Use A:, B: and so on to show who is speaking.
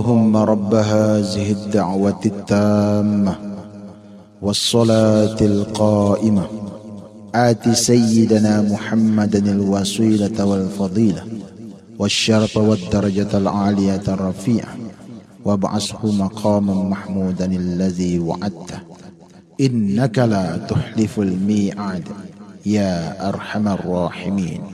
A: اللهم رب هذه الدعوة التامة والصلاة القائمة آت سيدنا محمدا الوسيلة والفضيلة والشرف والدرجة العالية الرفيعة وابعثه مقاما محمودا الذي وعدته إنك لا تخلف الميعاد يا أرحم الراحمين.